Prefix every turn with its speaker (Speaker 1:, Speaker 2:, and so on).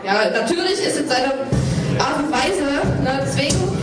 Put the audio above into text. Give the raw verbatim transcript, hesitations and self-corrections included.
Speaker 1: Ja, natürlich ist jetzt seine Art und Weise, ne, deswegen